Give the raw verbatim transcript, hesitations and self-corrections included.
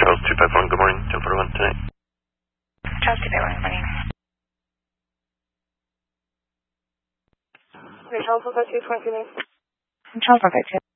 Charles two five one, good morning. ten forty-one tonight. Charles two five one, good morning. Okay, Charles one five two, twenty minutes. Charles one five two.